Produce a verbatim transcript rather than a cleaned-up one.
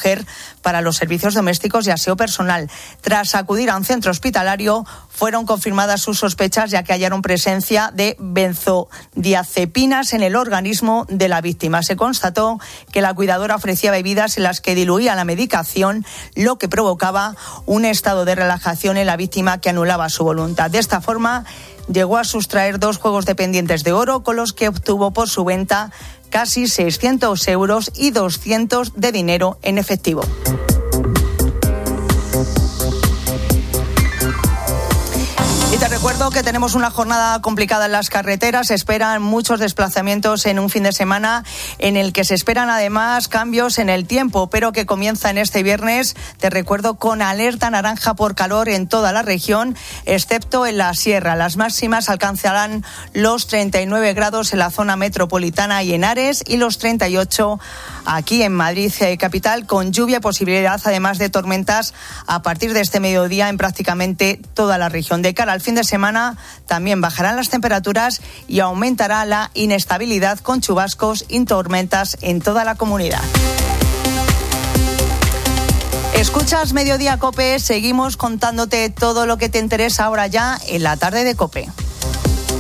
mujer para los servicios domésticos y aseo personal. Tras acudir a un centro hospitalario, fueron confirmadas sus sospechas, ya que hallaron presencia de benzodiazepinas en el organismo de la víctima. Se constató que la cuidadora ofrecía bebidas en las que diluía la medicación, lo que provocaba un estado de relajación en la víctima que anulaba su voluntad. De esta forma, llegó a sustraer dos juegos de pendientes de oro, con los que obtuvo por su venta casi seiscientos euros y doscientos de dinero en efectivo. Y te recuerdo que tenemos una jornada complicada en las carreteras. Se esperan muchos desplazamientos en un fin de semana en el que se esperan además cambios en el tiempo, pero que comienza en este viernes, te recuerdo, con alerta naranja por calor en toda la región, excepto en la sierra. Las máximas alcanzarán los treinta y nueve grados en la zona metropolitana y en Ares, y los treinta y ocho aquí en Madrid eh, capital, con lluvia y posibilidad además de tormentas a partir de este mediodía en prácticamente toda la región. De cara al fin de semana también bajarán las temperaturas y aumentará la inestabilidad, con chubascos y tormentas en toda la comunidad. Escuchas Mediodía COPE, seguimos contándote todo lo que te interesa ahora ya en la tarde de COPE.